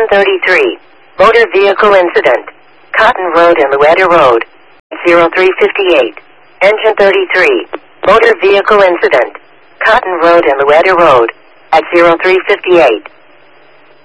Engine 33. Motor vehicle incident. Cotton Road and Louetta Road. 0358. Engine 33. Motor vehicle incident. Cotton Road and Louetta Road. At 0358.